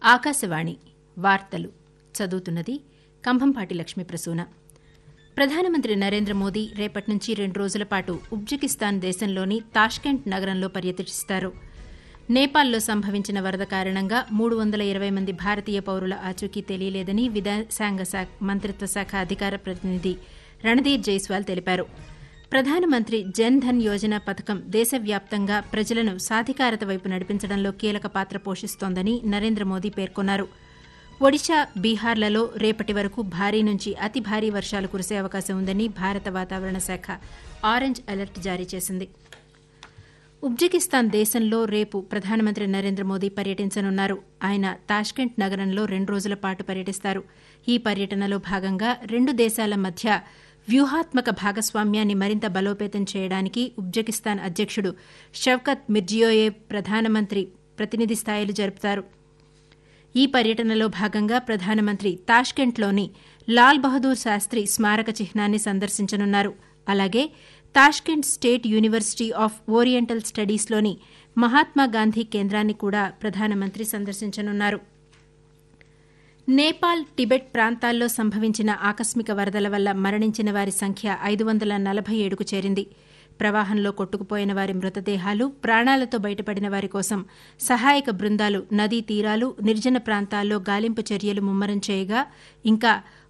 ఆకాశవాణి వార్తలు చదువుతున్నది కంభంపాటి లక్ష్మీప్రసూన. ప్రధానమంత్రి నరేంద్ర మోదీ రేపటి నుంచి 2 రోజుల పాటు ఉజ్బెకిస్తాన్ దేశంలోని తాష్కెంట్ నగరంలో పర్యటిస్తారు. నేపాల్లో సంభవించిన వరద కారణంగా 320 మంది భారతీయ పౌరుల ఆచూకీ తెలియలేదని విదేశాంగ మంత్రిత్వ శాఖ అధికార ప్రతినిధి రణధీర్ జైస్వాల్ తెలిపారు. ప్రధానమంత్రి జన్ ధన్ యోజన పథకం దేశవ్యాప్తంగా ప్రజలను సాధికారత వైపు నడిపించడంలో కీలక పాత్ర పోషిస్తోందని నరేంద్ర మోదీ పేర్కొన్నారు. ఒడిశా, బీహార్లలో రేపటి వరకు భారీ నుంచి అతి భారీ వర్షాలు కురిసే అవకాశం ఉందని భారత వాతావరణ శాఖ ఆరెంజ్ అలర్ట్ జారీ చేసింది. ఉజ్బెకిస్తాన్ దేశంలో రేపు ప్రధానమంత్రి నరేంద్ర మోదీ పర్యటించనున్నారు. ఆయన తాష్కెంట్ నగరంలో 2 రోజుల పాటు పర్యటిస్తారు. ఈ పర్యటనలో భాగంగా 2 దేశాల మధ్య వ్యూహాత్మక భాగస్వామ్యాన్ని మరింత బలోపేతం చేయడానికి ఉజ్బెకిస్తాన్ అధ్యకుడు షవ్కత్ మిర్జియోయేవ్ ప్రధానమంత్రి ప్రతినిధి స్థాయిలు జరుపుతారు. ఈ పర్యటనలో భాగంగా ప్రధానమంత్రి తాష్కెంట్లోని లాల్ బహదూర్ శాస్త్రి స్మారక చిహ్నాన్ని సందర్శించనున్నారు. అలాగే Tashkent state university of oriental స్టడీస్లోని Mahatma Gandhi కేంద్రాన్ని కూడా ప్రధానమంత్రి సందర్శించనున్నారు. నేపాల్, టిబెట్ ప్రాంతాల్లో సంభవించిన ఆకస్మిక వరదల వల్ల మరణించిన వారి సంఖ్య 547కు చేరింది. ప్రవాహంలో కొట్టుకుపోయిన వారి మృతదేహాలు, ప్రాణాలతో బయటపడిన వారి కోసం సహాయక బృందాలు నదీ తీరాలు, నిర్జన ప్రాంతాల్లో గాలింపు చర్యలు ముమ్మరం చేయగా ఇంకా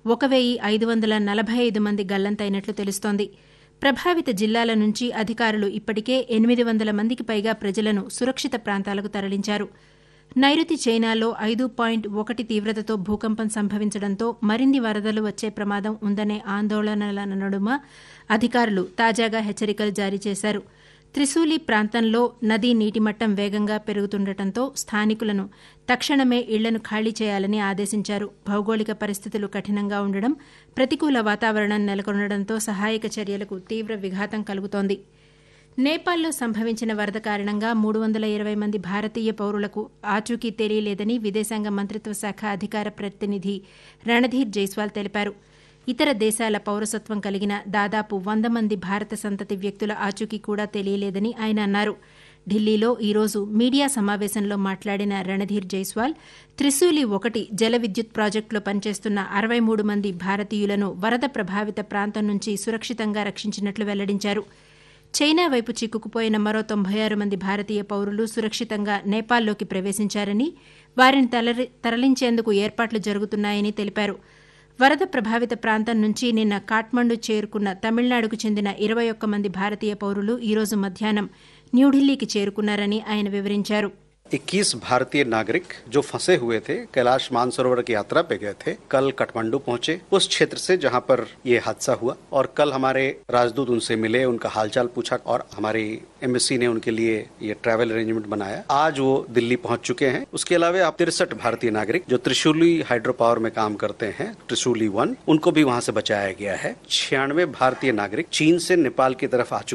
1545 మంది గల్లంతైనట్లు తెలుస్తోంది. ప్రభావిత జిల్లాల నుంచి అధికారులు ఇప్పటికే 800 మందికి పైగా ప్రజలను సురక్షిత ప్రాంతాలకు తరలించారు. నైరుతి చైనాలో 5.1 తీవ్రతతో భూకంపం సంభవించడంతో మరిన్ని వరదలు వచ్చే ప్రమాదం ఉందనే ఆందోళనల నడుమ అధికారులు తాజాగా హెచ్చరికలు జారీ చేశారు. త్రిశూలి ప్రాంతంలో నదీ నీటిమట్టం వేగంగా పెరుగుతుండటంతో స్థానికులను తక్షణమే ఇళ్లను ఖాళీ చేయాలని ఆదేశించారు. భౌగోళిక పరిస్థితులు కఠినంగా ఉండడం, ప్రతికూల వాతావరణం నెలకొనడంతో సహాయక చర్యలకు తీవ్ర విఘాతం కలుగుతోంది. నేపాల్లో సంభవించిన వరద కారణంగా 320 మంది భారతీయ పౌరులకు ఆచూకీ తెలియలేదని విదేశాంగ మంత్రిత్వ శాఖ అధికార ప్రతినిధి రణధీర్ జైస్వాల్ తెలిపారు. ఇతర దేశాల పౌరసత్వం కలిగిన దాదాపు 100 మంది భారత సంతతి వ్యక్తుల ఆచూకీ కూడా తెలియలేదని ఆయన అన్నారు. ఢిల్లీలో ఈరోజు మీడియా సమావేశంలో మాట్లాడిన రణధీర్ జైస్వాల్ త్రిశూలి 1 జల విద్యుత్ ప్రాజెక్టులో పనిచేస్తున్న 63 మంది భారతీయులను వరద ప్రభావిత ప్రాంతం నుంచి సురక్షితంగా రక్షించినట్లు వెల్లడించారు. చైనా వైపు చిక్కుకుపోయిన మరో 96 మంది భారతీయ పౌరులు సురక్షితంగా నేపాల్లోకి ప్రవేశించారని, వారిని తరలించేందుకు ఏర్పాట్లు జరుగుతున్నాయని తెలిపారు. వరద ప్రభావిత ప్రాంతం నుంచి నిన్న కాఠ్మండు చేరుకున్న తమిళనాడుకు చెందిన 21 మంది భారతీయ పౌరులు ఈరోజు మధ్యాహ్నం న్యూఢిల్లీకి చేరుకున్నారని ఆయన వివరించారు. 21 भारतीय नागरिक जो फंसे हुए थे, कैलाश मानसरोवर की यात्रा पे गए थे, कल काठमांडू पहुंचे उस क्षेत्र से जहां पर ये हादसा हुआ और कल हमारे राजदूत उनसे मिले, उनका हालचाल पूछा और हमारी एम्बेसी ने उनके लिए ये ट्रैवल अरेंजमेंट बनाया. आज वो दिल्ली पहुंच चुके हैं. उसके अलावा 63 भारतीय नागरिक जो त्रिशूली हाइड्रो पावर में काम करते हैं, त्रिशूली 1, उनको भी वहां से बचाया गया है. 96 भारतीय नागरिक चीन से नेपाल की तरफ आ चुके